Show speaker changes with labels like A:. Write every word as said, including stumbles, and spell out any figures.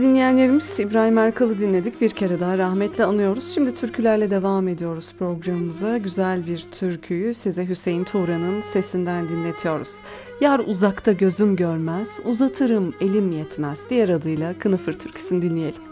A: Dinleyenlerimiz İbrahim Erkal'ı dinledik. Bir kere daha rahmetle anıyoruz. Şimdi türkülerle devam ediyoruz programımıza. Güzel bir türküyü size Hüseyin Tuğra'nın sesinden dinletiyoruz. Yar uzakta gözüm görmez, uzatırım elim yetmez. Diğer adıyla Kınıfır türküsünü dinleyelim.